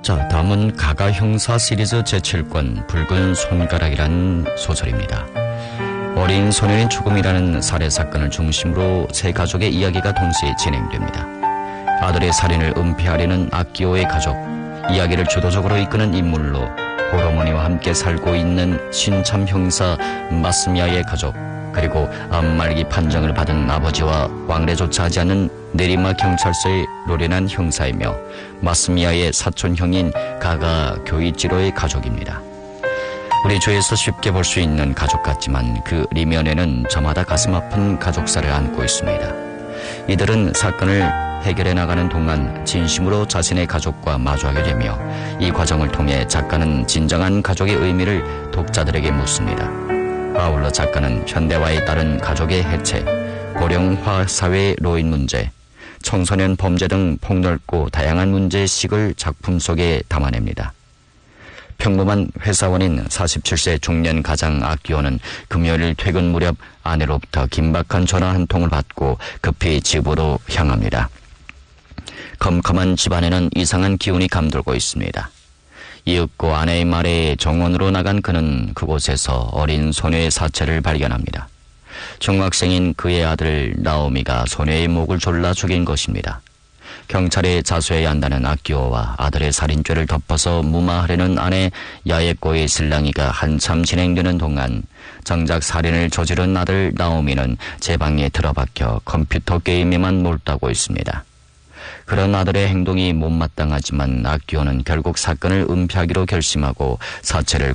자, 다음은 가가 형사 시리즈 제7권 붉은 손가락이라는 소설입니다. 어린 소년의 죽음이라는 살해 사건을 중심으로 세 가족의 이야기가 동시에 진행됩니다. 아들의 살인을 은폐하려는 아키오의 가족, 이야기를 주도적으로 이끄는 인물로 호르모니와 함께 살고 있는 신참 형사 마스미야의 가족, 그리고 암말기 판정을 받은 아버지와 왕래조차 하지 않는 내리마 경찰서의 노련한 형사이며 마스미야의 사촌형인 가가 교이치로의 가족입니다. 우리 주에서 쉽게 볼 수 있는 가족 같지만 그 리면에는 저마다 가슴 아픈 가족사를 안고 있습니다. 이들은 사건을 해결해 나가는 동안 진심으로 자신의 가족과 마주하게 되며 이 과정을 통해 작가는 진정한 가족의 의미를 독자들에게 묻습니다. 아울러 작가는 현대화에 따른 가족의 해체, 고령화 사회의 노인 문제, 청소년 범죄 등 폭넓고 다양한 문제의식을 작품 속에 담아냅니다. 평범한 회사원인 47세 중년 가장 아키오는 금요일 퇴근 무렵 아내로부터 긴박한 전화 한 통을 받고 급히 집으로 향합니다. 컴컴한 집안에는 이상한 기운이 감돌고 있습니다. 이윽고 아내의 말에 정원으로 나간 그는 그곳에서 어린 소녀의 사체를 발견합니다. 중학생인 그의 아들 나오미가 소녀의 목을 졸라 죽인 것입니다. 경찰에 자수해야 한다는 아키오와 아들의 살인죄를 덮어서 무마하려는 아내 야에코의 실랑이가 한참 진행되는 동안 정작 살인을 저지른 아들 나오미는 제 방에 들어박혀 컴퓨터 게임에만 몰두하고 있습니다. 그런 아들의 행동이 못마땅하지만 아키오는 결국 사건을 은폐하기로 결심하고 사체를